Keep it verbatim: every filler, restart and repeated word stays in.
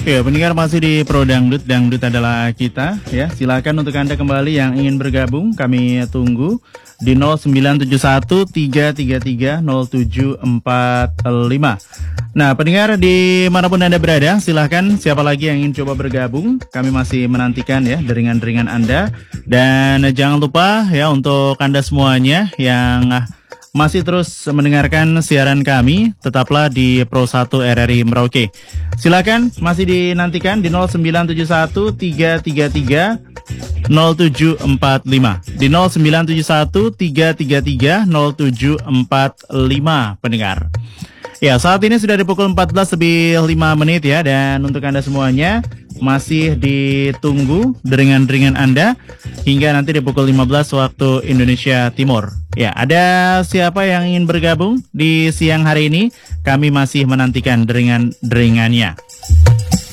Ya, pendengar masih di Pro Dangdut, Dangdut adalah kita ya. Silakan untuk Anda kembali yang ingin bergabung, kami tunggu di nol sembilan tujuh satu tiga tiga tiga nol tujuh empat lima. Nah, pendengar dimanapun Anda berada, silahkan siapa lagi yang ingin coba bergabung, kami masih menantikan ya deringan-deringan Anda. Dan jangan lupa ya untuk Anda semuanya yang masih terus mendengarkan siaran kami, tetaplah di Pro satu R R I Merauke. Silakan masih dinantikan di nol sembilan tujuh satu tiga tiga tiga nol tujuh empat lima. Di nol sembilan tujuh satu tiga tiga tiga nol tujuh empat lima pendengar. Ya, saat ini sudah di pukul empat belas lebih lima menit ya, dan untuk Anda semuanya masih ditunggu deringan-deringan Anda hingga nanti di pukul lima belas waktu Indonesia Timur. Ya, ada siapa yang ingin bergabung di siang hari ini? Kami masih menantikan deringan-deringannya.